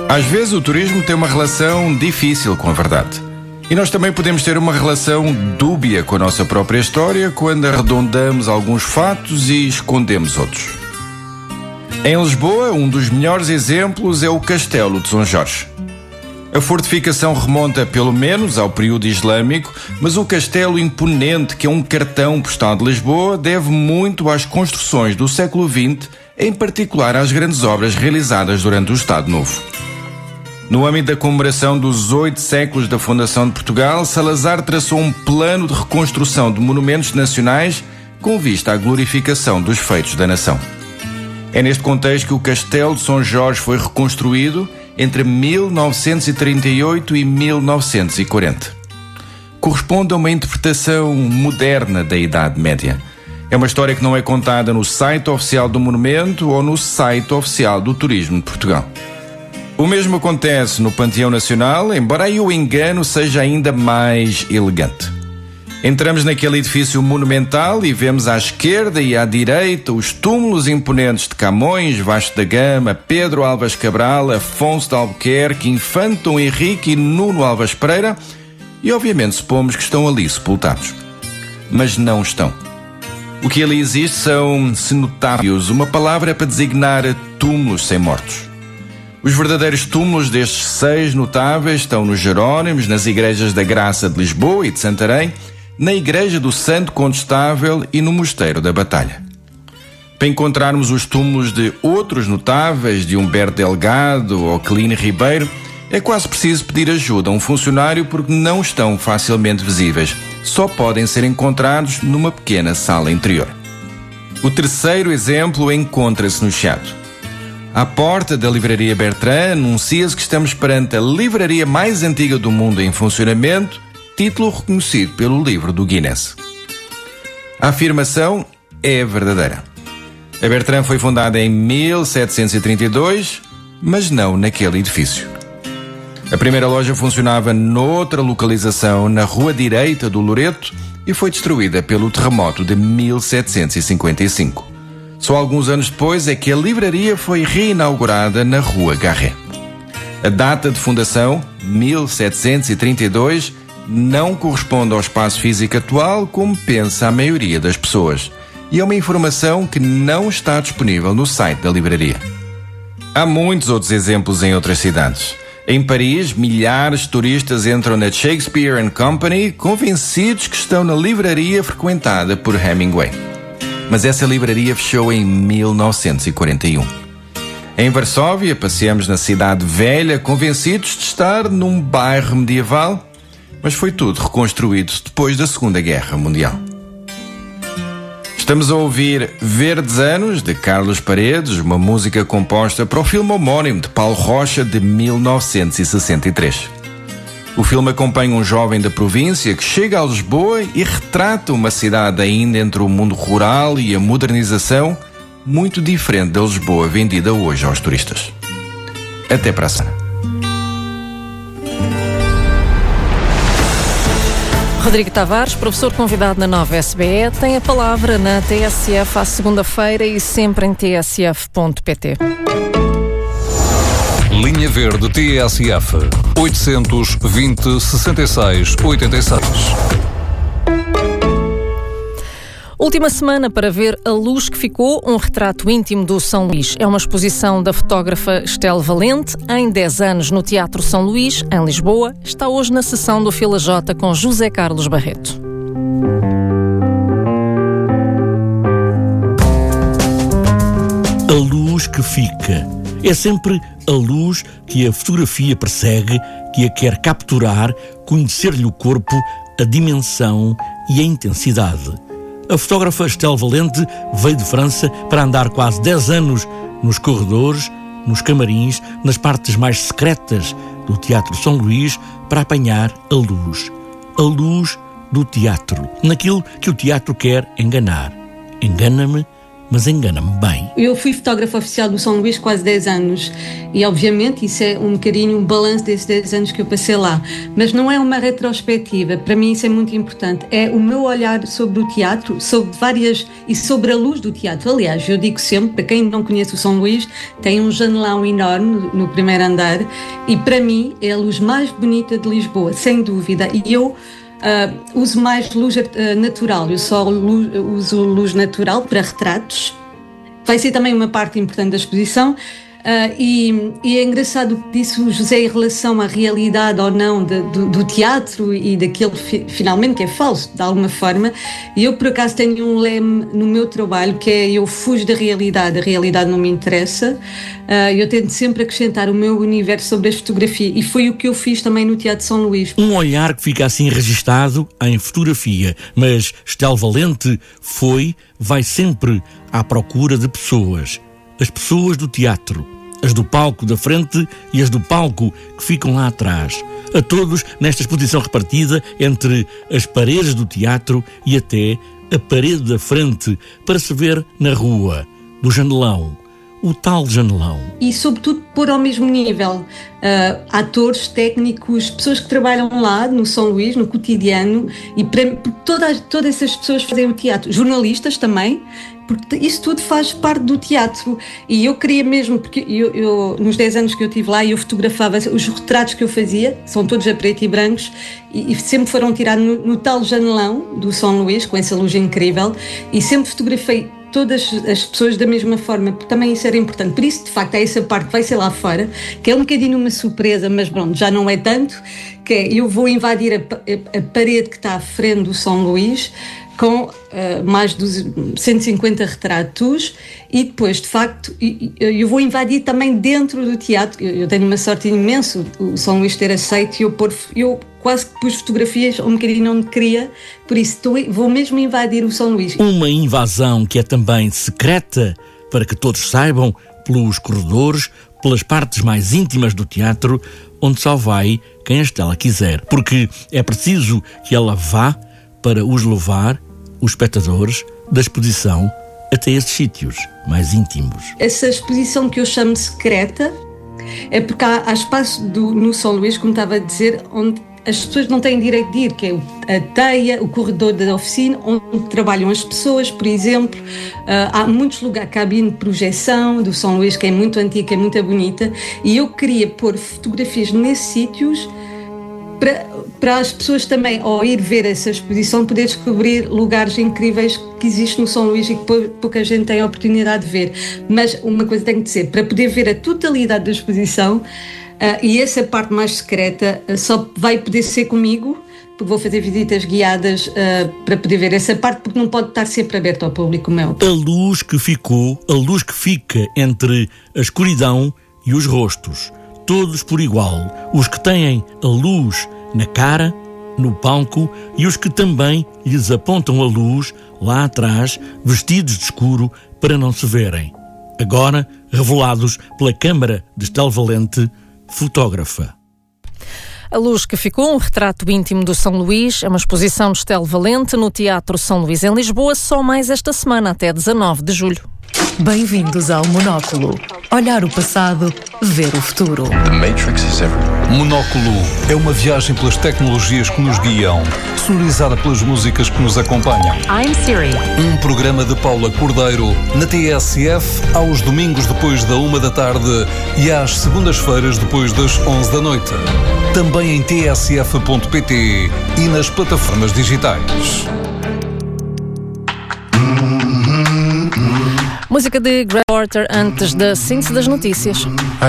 Às vezes o turismo tem uma relação difícil com a verdade. E nós também podemos ter uma relação dúbia com a nossa própria história quando arredondamos alguns fatos e escondemos outros. Em Lisboa, um dos melhores exemplos é o Castelo de São Jorge. A fortificação remonta pelo menos ao período islâmico, mas o castelo imponente, que é um cartão postal de Lisboa, deve muito às construções do século XX, em particular às grandes obras realizadas durante o Estado Novo. No âmbito da comemoração dos 8 séculos da fundação de Portugal, Salazar traçou um plano de reconstrução de monumentos nacionais com vista à glorificação dos feitos da nação. É neste contexto que o Castelo de São Jorge foi reconstruído entre 1938 e 1940. Corresponde a uma interpretação moderna da Idade Média. É uma história que não é contada no site oficial do monumento ou no site oficial do Turismo de Portugal. O mesmo acontece no Panteão Nacional, embora aí o engano seja ainda mais elegante. Entramos naquele edifício monumental e vemos à esquerda e à direita os túmulos imponentes de Camões, Vasco da Gama, Pedro Álvares Cabral, Afonso de Albuquerque, Infante Dom Henrique e Nuno Álvares Pereira e obviamente supomos que estão ali sepultados. Mas não estão. O que ali existe são cenotáfios, uma palavra para designar túmulos sem mortos. Os verdadeiros túmulos destes 6 notáveis estão nos Jerónimos, nas igrejas da Graça de Lisboa e de Santarém, na Igreja do Santo Condestável e no Mosteiro da Batalha. Para encontrarmos os túmulos de outros notáveis, de Humberto Delgado ou Cleline Ribeiro, é quase preciso pedir ajuda a um funcionário porque não estão facilmente visíveis. Só podem ser encontrados numa pequena sala interior. O terceiro exemplo encontra-se no Chiado. À porta da Livraria Bertrand, anuncia-se que estamos perante a livraria mais antiga do mundo em funcionamento, título reconhecido pelo livro do Guinness. A afirmação é verdadeira. A Bertrand foi fundada em 1732, mas não naquele edifício. A primeira loja funcionava noutra localização, na rua direita do Loreto, e foi destruída pelo terremoto de 1755. Só alguns anos depois é que a livraria foi reinaugurada na rua Garret. A data de fundação, 1732, não corresponde ao espaço físico atual como pensa a maioria das pessoas. E é uma informação que não está disponível no site da livraria. Há muitos outros exemplos em outras cidades. Em Paris, milhares de turistas entram na Shakespeare & Company convencidos que estão na livraria frequentada por Hemingway. Mas essa livraria fechou em 1941. Em Varsóvia, passeamos na cidade velha convencidos de estar num bairro medieval, mas foi tudo reconstruído depois da Segunda Guerra Mundial. Estamos a ouvir Verdes Anos, de Carlos Paredes, uma música composta para o filme homónimo de Paulo Rocha, de 1963. O filme acompanha um jovem da província que chega a Lisboa e retrata uma cidade ainda entre o mundo rural e a modernização, muito diferente da Lisboa vendida hoje aos turistas. Até para a semana. Rodrigo Tavares, professor convidado na Nova SBE, tem a palavra na TSF à segunda-feira e sempre em tsf.pt. Linha Verde TSF 820 66 86. Última semana para ver A Luz que Ficou, um retrato íntimo do São Luís. É uma exposição da fotógrafa Estelle Valente, em 10 anos no Teatro São Luís, em Lisboa. Está hoje na sessão do Fila J com José Carlos Barreto. A luz que fica. É sempre a luz que a fotografia persegue, que a quer capturar, conhecer-lhe o corpo, a dimensão e a intensidade. A fotógrafa Estelle Valente veio de França para andar quase 10 anos nos corredores, nos camarins, nas partes mais secretas do Teatro São Luís para apanhar a luz do teatro, naquilo que o teatro quer enganar. Engana-me, mas engana-me bem. Eu fui fotógrafa oficial do São Luís quase 10 anos e, obviamente, isso é um bocadinho um balanço desses 10 anos que eu passei lá. Mas não é uma retrospectiva, para mim isso é muito importante. É o meu olhar sobre o teatro, sobre a luz do teatro. Aliás, eu digo sempre, para quem não conhece o São Luís, tem um janelão enorme no primeiro andar e, para mim, é a luz mais bonita de Lisboa, sem dúvida. E eu uso mais luz natural, eu só uso luz natural para retratos. Vai ser também uma parte importante da exposição. E é engraçado o que disse o José em relação à realidade ou não do teatro e daquele finalmente que é falso, de alguma forma. E eu, por acaso, tenho um leme no meu trabalho que é: eu fujo da realidade, a realidade não me interessa. Eu tento sempre acrescentar o meu universo sobre a fotografia e foi o que eu fiz também no Teatro São Luís. Um olhar que fica assim registado em fotografia, mas Estelle Valente vai sempre à procura de pessoas. As pessoas do teatro, as do palco da frente e as do palco que ficam lá atrás. A todos nesta exposição repartida entre as paredes do teatro e até a parede da frente, para se ver na rua, do janelão, o tal janelão. E, sobretudo, pôr ao mesmo nível atores, técnicos, pessoas que trabalham lá no São Luís, no cotidiano, e para todas essas pessoas fazem o teatro. Jornalistas também, porque isso tudo faz parte do teatro. E eu queria mesmo, porque eu nos 10 anos que eu estive lá, eu fotografava os retratos que eu fazia, são todos a preto e brancos, e sempre foram tirados no tal janelão do São Luís, com essa luz incrível, e sempre fotografei todas as pessoas da mesma forma, porque também isso era importante. Por isso, de facto, é essa parte que vai ser lá fora, que é um bocadinho uma surpresa, mas pronto, já não é tanto, que é: eu vou invadir a parede que está à frente do São Luís, com mais de 150 retratos, e depois, de facto, eu vou invadir também dentro do teatro. Eu tenho uma sorte imensa, o São Luís ter aceito, e eu quase que pus fotografias um bocadinho onde queria, por isso vou mesmo invadir o São Luís. Uma invasão que é também secreta, para que todos saibam, pelos corredores, pelas partes mais íntimas do teatro, onde só vai quem a Estela quiser, porque é preciso que ela vá para os levar, os espectadores, da exposição até esses sítios mais íntimos. Essa exposição que eu chamo de secreta é porque há espaço no São Luís, como estava a dizer, onde as pessoas não têm direito de ir, que é a teia, o corredor da oficina, onde trabalham as pessoas, por exemplo. Há muitos lugares, cabine de projeção do São Luís, que é muito antiga, é muito bonita, e eu queria pôr fotografias nesses sítios para as pessoas também, ao ir ver essa exposição, poder descobrir lugares incríveis que existem no São Luís e que pouca gente tem a oportunidade de ver. Mas uma coisa tenho que dizer: para poder ver a totalidade da exposição, e essa parte mais secreta só vai poder ser comigo, porque vou fazer visitas guiadas para poder ver essa parte, porque não pode estar sempre aberto ao público meu. A luz que fica entre a escuridão e os rostos, todos por igual, os que têm a luz na cara, no palco, e os que também lhes apontam a luz lá atrás, vestidos de escuro para não se verem. Agora, revelados pela câmara de Estelle Valente, fotógrafa. A luz que ficou, um retrato íntimo do São Luís, é uma exposição de Estelle Valente no Teatro São Luís em Lisboa, só mais esta semana, até 19 de julho. Bem-vindos ao Monóculo. Olhar o passado, ver o futuro. The Matrix is everywhere. Monóculo é uma viagem pelas tecnologias que nos guiam, sonorizada pelas músicas que nos acompanham. I'm Siri. Um programa de Paula Cordeiro na TSF, aos domingos depois da 13h e às segundas-feiras depois das 23h. Também em tsf.pt e nas plataformas digitais. Música de Greg Porter antes da síntese das notícias.